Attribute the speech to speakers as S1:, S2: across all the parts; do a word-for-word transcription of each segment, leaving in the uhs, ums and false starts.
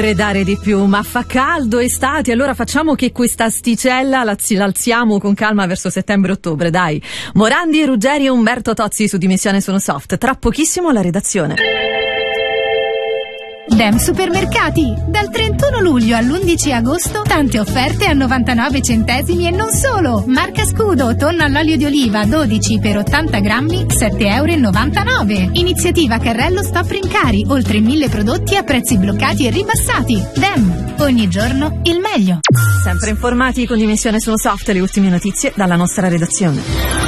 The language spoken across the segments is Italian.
S1: Dare di più, ma fa caldo, estate, allora facciamo che questa asticella l'alziamo con calma verso settembre-ottobre, dai. Morandi, Ruggeri e Umberto Tozzi su Dimensione Sono Soft, tra pochissimo la redazione.
S2: Dem Supermercati, dal trentuno luglio all'undici agosto, tante offerte a novantanove centesimi e non solo. Marca Scudo, tonno all'olio di oliva dodici per ottanta grammi, sette e novantanove euro. Iniziativa Carrello Stop Rincari, oltre mille prodotti a prezzi bloccati e ribassati. Dem, ogni giorno il meglio.
S1: Sempre informati con Dimensione Sono Soft, le ultime notizie dalla nostra redazione.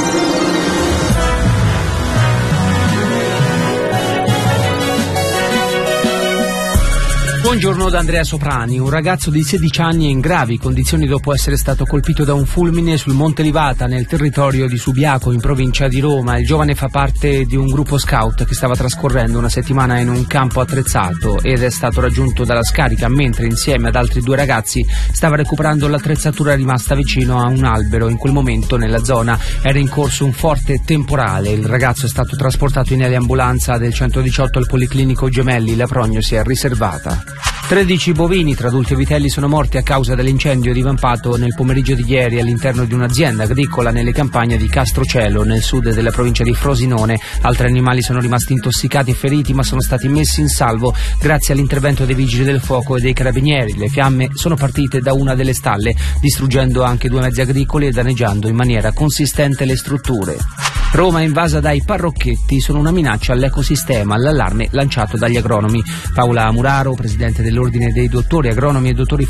S3: Buongiorno da Andrea Soprani. Un ragazzo di sedici anni è in gravi condizioni dopo essere stato colpito da un fulmine sul Monte Livata, nel territorio di Subiaco, in provincia di Roma. Il giovane fa parte di un gruppo scout che stava trascorrendo una settimana in un campo attrezzato ed è stato raggiunto dalla scarica mentre insieme ad altri due ragazzi stava recuperando l'attrezzatura rimasta vicino a un albero. In quel momento nella zona era in corso un forte temporale. Il ragazzo è stato trasportato in eliambulanza del centodiciotto al Policlinico Gemelli. La prognosi è riservata. tredici bovini tra adulti e vitelli sono morti a causa dell'incendio divampato nel pomeriggio di ieri all'interno di un'azienda agricola nelle campagne di Castrocelo, nel sud della provincia di Frosinone. Altri animali sono rimasti intossicati e feriti, ma sono stati messi in salvo grazie all'intervento dei vigili del fuoco e dei carabinieri. Le fiamme sono partite da una delle stalle, distruggendo anche due mezzi agricoli e danneggiando in maniera consistente le strutture. Roma è invasa dai parrocchetti, sono una minaccia all'ecosistema, l'allarme lanciato dagli agronomi. Paola Muraro, presidente dell'Ordine dei dottori agronomi e dottori